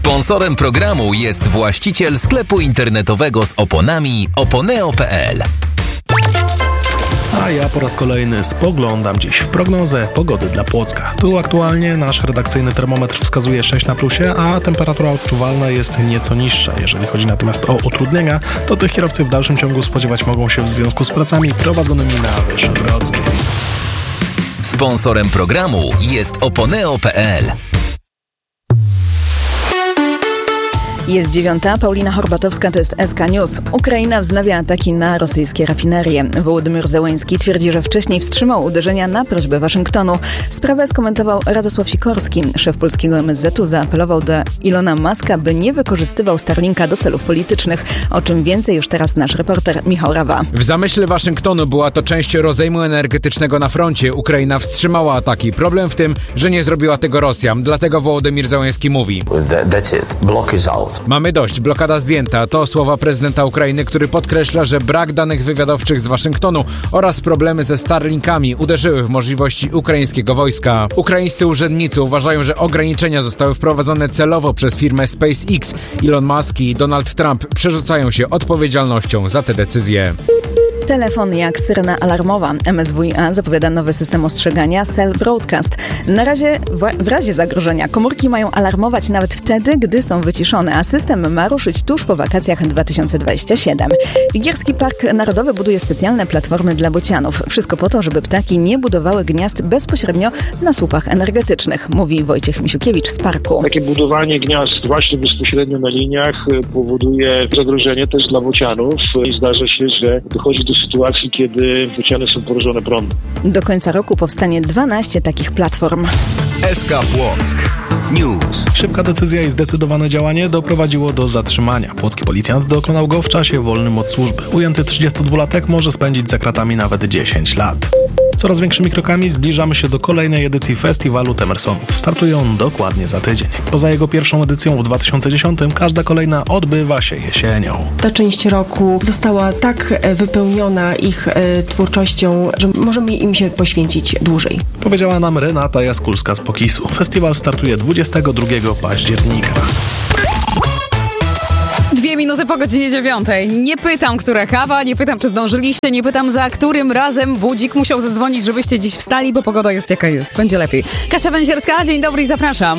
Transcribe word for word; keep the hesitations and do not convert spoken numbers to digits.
Sponsorem programu jest właściciel sklepu internetowego z oponami oponeo kropka pe el. A ja po raz kolejny spoglądam dziś w prognozę pogody dla Płocka. Tu aktualnie nasz redakcyjny termometr wskazuje sześć na plusie, a temperatura odczuwalna jest nieco niższa. Jeżeli chodzi natomiast o utrudnienia, to tych kierowcy w dalszym ciągu spodziewać mogą się w związku z pracami prowadzonymi na Wyszogrodzkiej. Sponsorem programu jest oponeo kropka pe el. Jest dziewiąta, Paulina Horbatowska, to jest S K News. Ukraina wznawia ataki na rosyjskie rafinerie. Wołodymyr Zełenski twierdzi, że wcześniej wstrzymał uderzenia na prośbę Waszyngtonu. Sprawę skomentował Radosław Sikorski. Szef polskiego M S Z u zaapelował do Ilona Muska, by nie wykorzystywał Starlinka do celów politycznych. O czym więcej już teraz nasz reporter Michał Rawa. W zamyśle Waszyngtonu była to część rozejmu energetycznego na froncie. Ukraina wstrzymała ataki. Problem w tym, że nie zrobiła tego Rosja. Dlatego Wołodymyr Zełenski mówi: That's it. Block is out. Mamy dość, blokada zdjęta. To słowa prezydenta Ukrainy, który podkreśla, że brak danych wywiadowczych z Waszyngtonu oraz problemy ze Starlinkami uderzyły w możliwości ukraińskiego wojska. Ukraińscy urzędnicy uważają, że ograniczenia zostały wprowadzone celowo przez firmę SpaceX. Elon Musk i Donald Trump przerzucają się odpowiedzialnością za te decyzje. Telefon jak syrena alarmowa. M S W i A zapowiada nowy system ostrzegania Cell Broadcast. Na razie w, w razie zagrożenia komórki mają alarmować nawet wtedy, gdy są wyciszone, a system ma ruszyć tuż po wakacjach dwa tysiące dwudziestym siódmym. Wigierski Park Narodowy buduje specjalne platformy dla bocianów. Wszystko po to, żeby ptaki nie budowały gniazd bezpośrednio na słupach energetycznych, mówi Wojciech Misiukiewicz z parku. Takie budowanie gniazd właśnie bezpośrednio na liniach powoduje zagrożenie też dla bocianów i zdarza się, że dochodzi do sytuacji, kiedy bociany są porażone prądem. Do końca roku powstanie dwanaście takich platform. S K Płock News. Szybka decyzja i zdecydowane działanie doprowadziło do zatrzymania. Płocki policjant dokonał go w czasie wolnym od służby. Ujęty trzydziestodwulatek może spędzić za kratami nawet dziesięć lat. Coraz większymi krokami zbliżamy się do kolejnej edycji Festiwalu Temersonów. Startuje on dokładnie za tydzień. Poza jego pierwszą edycją w dwa tysiące dziesiątym, każda kolejna odbywa się jesienią. Ta część roku została tak wypełniona ich e, twórczością, że możemy im się poświęcić dłużej. Powiedziała nam Renata Jaskulska z Pokisu. Festiwal startuje dwudziestego drugiego października. Dwie minuty po godzinie dziewiątej. Nie pytam, która kawa, nie pytam, czy zdążyliście, nie pytam, za którym razem budzik musiał zadzwonić, żebyście dziś wstali, bo pogoda jest jaka jest. Będzie lepiej. Kasia Węzierska, dzień dobry i zapraszam.